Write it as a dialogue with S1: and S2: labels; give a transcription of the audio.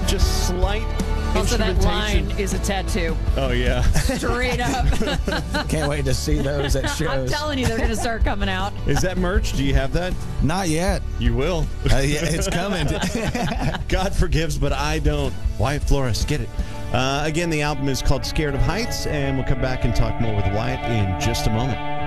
S1: just slight
S2: Also, that
S1: instrumentation.
S2: line is a tattoo.
S1: Oh, yeah.
S2: Straight up.
S3: Can't wait to see those at shows.
S2: I'm telling you, they're going to start coming out.
S1: Is that merch? Do you have that?
S3: Not yet.
S1: You will.
S3: Yeah, it's coming.
S1: God forgives, but I don't. Wyatt Flores, get it. Again, the album is called Scared of Heights, and we'll come back and talk more with Wyatt in just a moment.